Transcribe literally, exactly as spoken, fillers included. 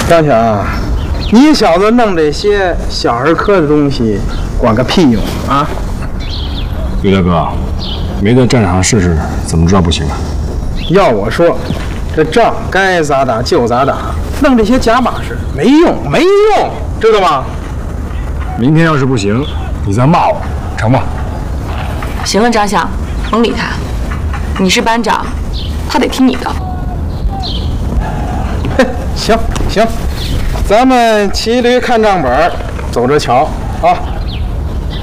张强，你小子弄这些小儿科的东西，管个屁用啊！ 刘大哥，没在战场上试试，怎么知道不行啊？ 要我说，这仗该咋打就咋打，弄这些假把式没用，没用，知道吗？ 明天要是不行，你再骂我，成吗？ 行了，张翔，甭理他，你是班长，他得听你的。 行行，咱们骑驴看账本，走着瞧啊！